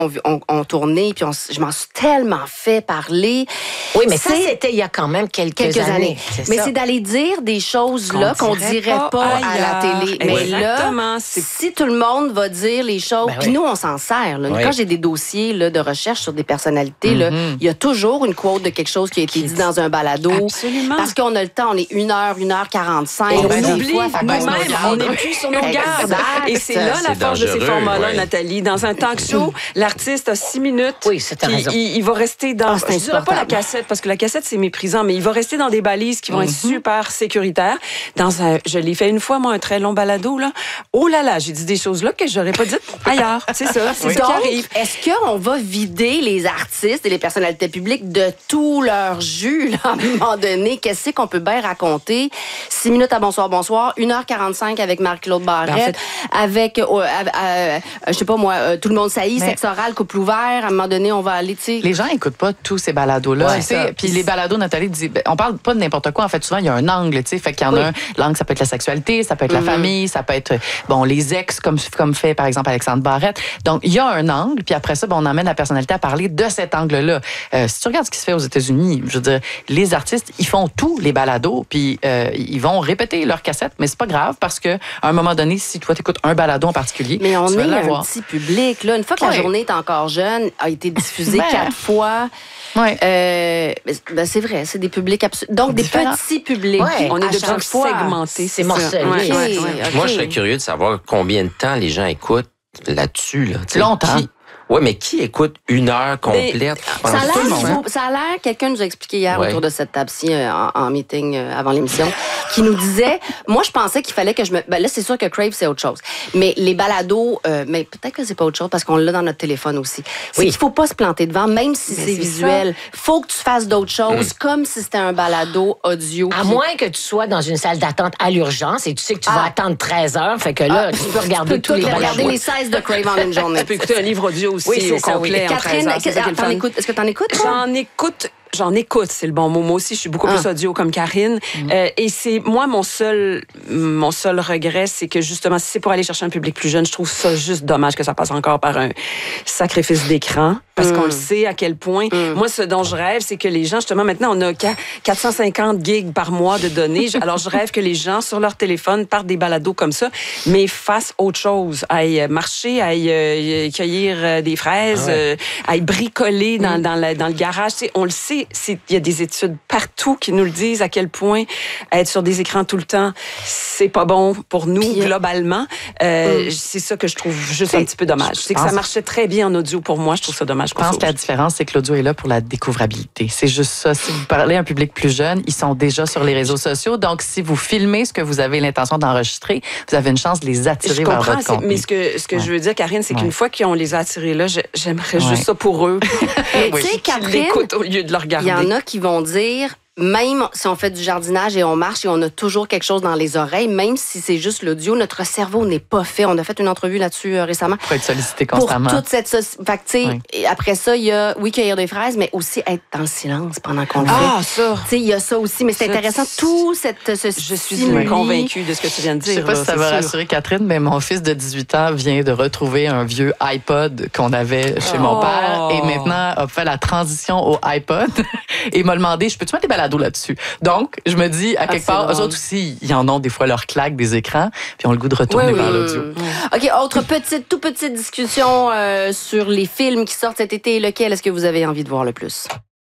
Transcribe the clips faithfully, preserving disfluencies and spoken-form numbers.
on, on, on tournait, puis on, je m'en suis tellement fait parler. Oui, mais ça, c'était il y a quand même quelques, quelques années. années. C'est mais ça. C'est d'aller dire des choses là qu'on, qu'on dirait, dirait pas, pas à la télé. Exactement. Mais là, si tout le monde va dire les choses, ben puis oui. nous, on s'en sert. Là. Oui. Quand j'ai des dossiers là, de recherche sur des personnalités, mm-hmm. il y a toujours une quote de quelque chose qui a été dit dans un balado. Absolument. Parce qu'on a le temps, on est une heure, une heure quarante-cinq. Et on oublie, nous-mêmes, on n'est plus sur nos gardes. Et c'est là la force de ces formats-là, Nathalie. Dans un talk show, l'artiste a six minutes. Oui, c'est raison. Il, il va rester dans... Ah, je ne dirais pas la cassette, parce que la cassette, c'est méprisant, mais il va rester dans des balises qui vont mm-hmm. être super sécuritaires. Dans un, je l'ai fait une fois, moi, un très long balado. Là. Oh là là, j'ai dit des choses là que je n'aurais pas dites ailleurs. C'est ça, c'est oui. ça qui arrive. Est-ce qu'on va vider les artistes et les personnalités publiques de tout leur jus, là, à un moment donné? Qu'est-ce qu'on peut bien raconter? Six minutes à Bonsoir, Bonsoir, une heure quarante-cinq avec Marie-Claude Barrette, ben en fait, avec, euh, euh, euh, je sais pas moi, euh, Tout le monde saillit, mais... sexe oral, couple ouvert, à un moment donné, on va aller, tu sais... Les gens n'écoute pas tous ces balados-là. Ouais, puis les balados, Nathalie dit, ben, on parle pas de n'importe quoi. En fait, souvent, il y a un angle, tu sais. Fait qu'il y en oui. a un. L'angle, ça peut être la sexualité, ça peut être mm-hmm. la famille, ça peut être, bon, les ex, comme, comme fait, par exemple, Alexandre Barrette. Donc, il y a un angle, puis après ça, ben, on emmène la personnalité à parler de cet angle-là. Euh, si tu regardes ce qui se fait aux États-Unis, je veux dire, les artistes, ils font tous les balados, puis euh, ils vont répéter leur cassette, mais c'est pas grave parce que à un moment donné, si toi, t'écoutes un balado en particulier, mais on tu vas est l'avoir. Un petit public, là. Une fois que ouais. la journée est encore jeune, a été diffusée ben. quatre fois. Ouais. Euh, ben c'est vrai, c'est des publics absolument. Donc, différents. Des petits publics. Ouais, on est de plus segmentés. C'est morcelé. Okay. Ouais. Okay. Moi, je serais curieux de savoir combien de temps les gens écoutent là-dessus. Là. Longtemps. Qui... Oui, mais qui écoute une heure complète? Mais, ça, a l'air, ça a l'air, quelqu'un nous a expliqué hier ouais. autour de cette table-ci, en, en meeting euh, avant l'émission, qui nous disait, moi, je pensais qu'il fallait que je me... Ben là, c'est sûr que Crave, c'est autre chose. Mais les balados, euh, mais peut-être que c'est pas autre chose parce qu'on l'a dans notre téléphone aussi. C'est oui. qu'il faut pas se planter devant, même si c'est, c'est visuel. Il faut que tu fasses d'autres choses, mm. comme si c'était un balado audio. À qui... moins que tu sois dans une salle d'attente à l'urgence et tu sais que tu ah. vas attendre treize heures, fait que là, ah. tu peux regarder tu peux tous les balados. regarder les seize de Crave en une journée. Tu peux écouter un livre audio aussi. Oui, c'est au ça, complet. Oui. Catherine, est-ce que tu en écoutes? J'en écoute. J'en écoute, c'est le bon mot. Moi aussi, je suis beaucoup ah. plus audio comme Karine. Mm. Euh, et c'est, moi, mon seul, mon seul regret, c'est que justement, si c'est pour aller chercher un public plus jeune, je trouve ça juste dommage que ça passe encore par un sacrifice d'écran. Parce mm. qu'on le sait à quel point. Mm. Moi, ce dont je rêve, c'est que les gens, justement, maintenant, on a quatre cent cinquante gigs par mois de données. Alors, je rêve que les gens, sur leur téléphone, partent des balados comme ça, mais fassent autre chose. Aillent marcher, aillent euh, cueillir des fraises, ah ouais. euh, aillent bricoler dans, mm. dans, la, dans le garage. Tu sais, on le sait. Il y a des études partout qui nous le disent à quel point être sur des écrans tout le temps, c'est pas bon pour nous Puis, globalement. Euh, mm. C'est ça que je trouve juste un petit peu dommage. C'est que ça marchait très bien en audio pour moi. Je trouve ça dommage. Je pense que la différence, c'est que l'audio est là pour la découvrabilité. C'est juste ça. Si vous parlez à un public plus jeune, ils sont déjà sur les réseaux sociaux. Donc, si vous filmez ce que vous avez l'intention d'enregistrer, vous avez une chance de les attirer je vers comprends, votre contenu. Mais ce que, ce que ouais. je veux dire, Karine, c'est ouais. qu'une fois qu'on les a attirés là, j'aimerais ouais. juste ça pour eux. Tu sais, Catherine, l'écoute au lieu de le regarder. Il y en a qui vont dire, même si on fait du jardinage et on marche et on a toujours quelque chose dans les oreilles, même si c'est juste l'audio, notre cerveau n'est pas fait. On a fait une entrevue là-dessus euh, récemment. Pour être sollicité constamment. Pour toute cette... So- fait que, tu sais, oui. après ça, il y a, oui, cueillir des fraises, mais aussi être dans le silence pendant qu'on le fait. Ah, ça! Tu sais, il y a ça aussi, mais c'est ça, intéressant. Tout cette, ce Je suis convaincue de ce que tu viens de dire. Je sais pas là, si ça va sûr. rassurer Catherine, mais mon fils de dix-huit ans vient de retrouver un vieux iPod qu'on avait chez oh. mon père et maintenant a fait la transition au iPod et m'a demandé, je peux-tu mettre des balados là-dessus? Donc, je me dis, à quelque ah, part, eux autres aussi, ils en ont des fois leur claque des écrans, puis ont le goût de retourner oui, vers oui. l'audio. OK, autre petite, tout petite discussion euh, sur les films qui sortent cet été. Lequel est-ce que vous avez envie de voir le plus?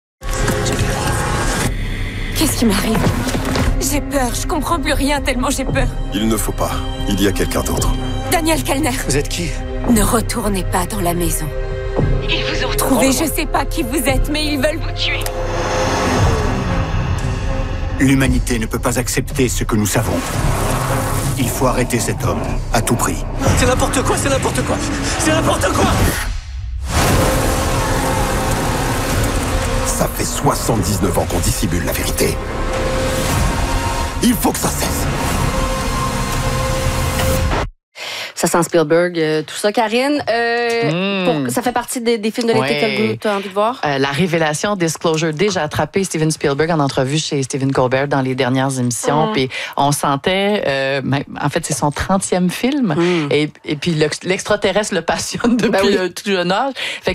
Qu'est-ce qui m'arrive? J'ai peur, je comprends plus rien tellement j'ai peur. Il ne faut pas, il y a quelqu'un d'autre. Daniel Kellner. Vous êtes qui? Ne retournez pas dans la maison. Ils vous ont trouvé, je sais pas qui vous êtes, mais ils veulent vous tuer. L'humanité ne peut pas accepter ce que nous savons. Il faut arrêter cet homme, à tout prix. C'est n'importe quoi, c'est n'importe quoi, c'est n'importe quoi! Ça fait soixante-dix-neuf ans qu'on dissimule la vérité. Il faut que ça cesse. Ça sent Spielberg, euh, tout ça. Karine, euh, mm. pour, ça fait partie des, des films de l'été ouais. que tu as envie de voir? Euh, la révélation Disclosure. Déjà attrapé Steven Spielberg en entrevue chez Stephen Colbert dans les dernières émissions. Mm. Puis on sentait, euh, en fait, c'est son trentième film. Mm. Et, et puis l'extraterrestre le passionne depuis ben oui. le tout jeune âge. Fait